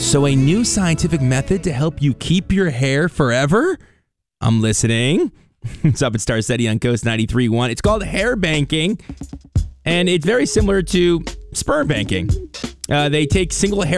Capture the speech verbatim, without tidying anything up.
So a new scientific method to help you keep your hair forever? I'm listening. It's up at Star City on Coast ninety-three point one. It's called hair banking, and it's very similar to sperm banking. Uh, they take single hair